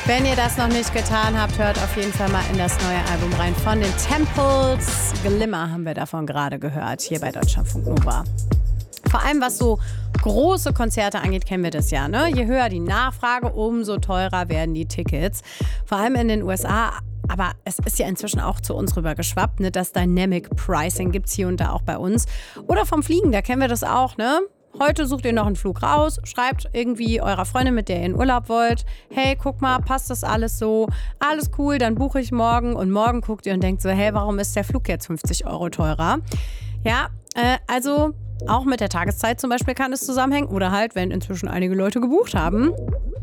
Wenn ihr das noch nicht getan habt, hört auf jeden Fall mal in das neue Album rein von den Temples. Glimmer haben wir davon gerade gehört, hier bei Deutschlandfunk Nova. Vor allem was so große Konzerte angeht, kennen wir das ja, ne? Je höher die Nachfrage, umso teurer werden die Tickets. Vor allem in den USA. Aber es ist ja inzwischen auch zu uns rüber geschwappt, ne? Das Dynamic Pricing gibt es hier und da auch bei uns. Oder vom Fliegen, da kennen wir das auch, ne? Heute sucht ihr noch einen Flug raus, schreibt irgendwie eurer Freundin, mit der ihr in Urlaub wollt, hey, guck mal, passt das alles so? Alles cool, dann buche ich morgen. Und morgen guckt ihr und denkt so, hey, warum ist der Flug jetzt 50 € teurer? Ja, also auch mit der Tageszeit zum Beispiel kann es zusammenhängen. Oder halt, wenn inzwischen einige Leute gebucht haben.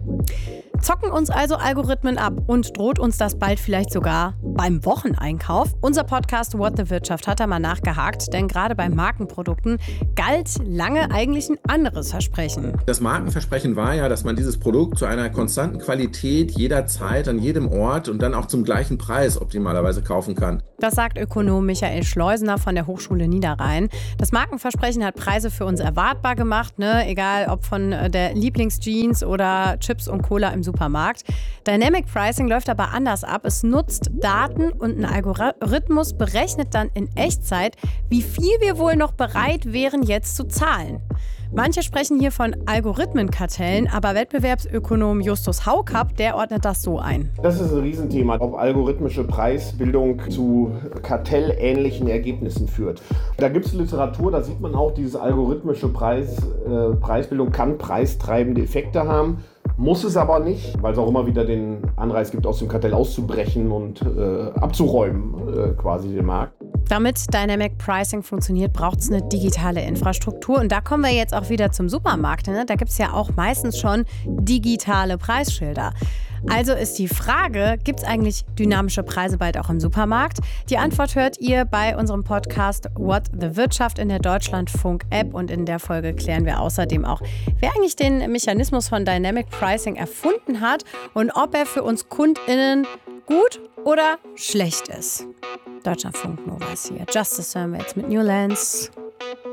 Zocken uns also Algorithmen ab und droht uns das bald vielleicht sogar beim Wocheneinkauf? Unser Podcast What the Wirtschaft hat da mal nachgehakt, denn gerade bei Markenprodukten galt lange eigentlich ein anderes Versprechen. Das Markenversprechen war ja, dass man dieses Produkt zu einer konstanten Qualität jederzeit, an jedem Ort und dann auch zum gleichen Preis optimalerweise kaufen kann. Das sagt Ökonom Michael Schleusener von der Hochschule Niederrhein. Das Markenversprechen hat Preise für uns erwartbar gemacht, ne? Egal ob von der Lieblingsjeans oder Chips und Cola im Supermarkt. Dynamic Pricing läuft aber anders ab. Es nutzt Daten und ein Algorithmus berechnet dann in Echtzeit, wie viel wir wohl noch bereit wären, jetzt zu zahlen. Manche sprechen hier von Algorithmenkartellen, aber Wettbewerbsökonom Justus Haukapp, der ordnet das so ein. Das ist ein Riesenthema, ob algorithmische Preisbildung zu kartellähnlichen Ergebnissen führt. Da gibt es Literatur, da sieht man auch, diese algorithmische Preisbildung kann preistreibende Effekte haben. Muss es aber nicht, weil es auch immer wieder den Anreiz gibt, aus dem Kartell auszubrechen und abzuräumen, quasi den Markt. Damit Dynamic Pricing funktioniert, braucht es eine digitale Infrastruktur. Und da kommen wir jetzt auch wieder zum Supermarkt. Ne? Da gibt es ja auch meistens schon digitale Preisschilder. Also ist die Frage, gibt es eigentlich dynamische Preise bald auch im Supermarkt? Die Antwort hört ihr bei unserem Podcast What the Wirtschaft in der Deutschlandfunk-App. Und in der Folge klären wir außerdem auch, wer eigentlich den Mechanismus von Dynamic Pricing erfunden hat und ob er für uns KundInnen gut oder schlecht ist. Deutschlandfunk Nova ist hier. Justice hören wir jetzt mit Newlands.